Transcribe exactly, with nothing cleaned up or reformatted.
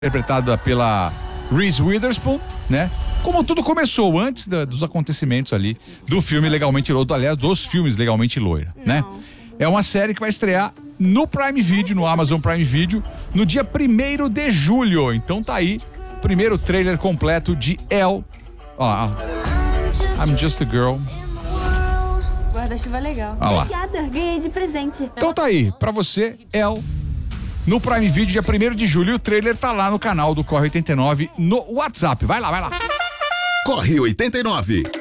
interpretada pela Reese Witherspoon, né? Como tudo começou antes da, dos acontecimentos ali do filme Legalmente Loira, aliás, dos filmes Legalmente Loira, Não. né? É uma série que vai estrear no Prime Video, no Amazon Prime Video, no dia primeiro de julho. Então tá aí, primeiro trailer completo de Elle. Ó, I'm Just a Girl. Guarda-chuva legal. Olha lá. Obrigada, ganhei de presente. Então tá aí, pra você, Elle, no Prime Video, dia primeiro de julho. E o trailer tá lá no canal do Corre oitenta e nove no WhatsApp. Vai lá, vai lá. Corre oitenta e nove.